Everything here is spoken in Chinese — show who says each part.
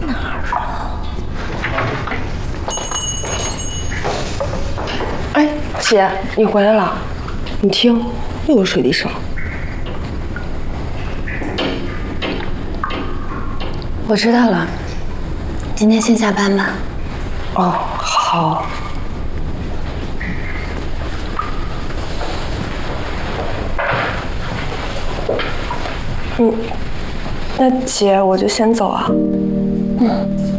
Speaker 1: 哪儿啊？哎，姐，你回来了。你听，又有水滴声。
Speaker 2: 我知道了，今天先下班吧。
Speaker 1: 哦，好。那姐，我就先走啊。
Speaker 2: 嗯。